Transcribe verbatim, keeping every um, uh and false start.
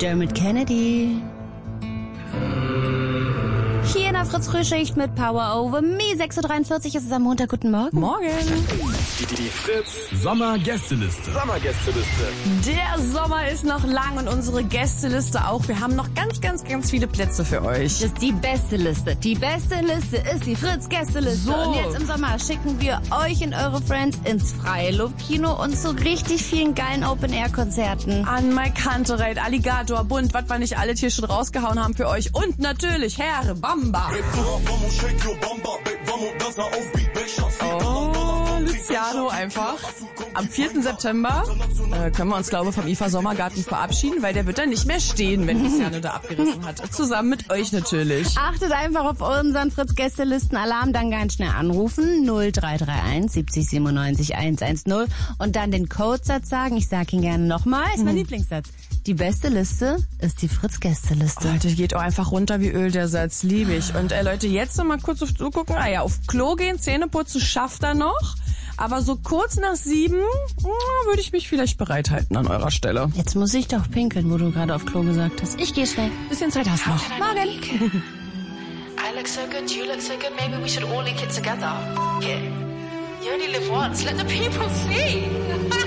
Dermot Kennedy. Hier in der Fritz-Frühschicht mit Power Over Me. sechs Uhr dreiundvierzig ist es am Montag. Guten Morgen. Morgen. Die, die Fritz Sommergästeliste. Sommergästeliste. Der Sommer ist noch lang und unsere Gästeliste auch. Wir haben noch ganz, ganz, ganz viele Plätze für euch. Das ist die beste Liste. Die beste Liste ist die Fritz-Gästeliste. So. Und jetzt im Sommer schicken wir euch und eure Friends ins freie Luftkino und zu richtig vielen geilen Open-Air-Konzerten. An Mike Kantereit, Alligator, Bund, was wir nicht alle hier schon rausgehauen haben für euch. Und natürlich Herr Bamba. Oh, Luciano einfach. Am vierten September äh, können wir uns, glaube ich, vom I F A Sommergarten verabschieden, weil der wird dann nicht mehr stehen, wenn Luciano da abgerissen hat. Zusammen mit euch natürlich. Achtet einfach auf unseren Fritz-Gästelisten-Alarm, dann ganz schnell anrufen. null drei drei eins siebzig siebenundneunzig hundertzehn und dann den Codesatz sagen. Ich sag ihn gerne nochmal. Ist mein mhm. Lieblingssatz. Die beste Liste ist die Fritz-Gästeliste. Leute, geht auch einfach runter wie Öl, der Satz. Liebe ich. Und äh, Leute, jetzt noch mal kurz auf Uhr gucken. Ah ja, auf Klo gehen, Zähne putzen schafft er noch. Aber so kurz nach sieben na, würde ich mich vielleicht bereithalten an eurer Stelle. Jetzt muss ich doch pinkeln, wo du gerade auf Klo gesagt hast. Ich gehe schnell. Bisschen Zeit hast du noch. Morgen. I look so good, you look so good, maybe we should all link it together. Yeah. You only live once, let the people see.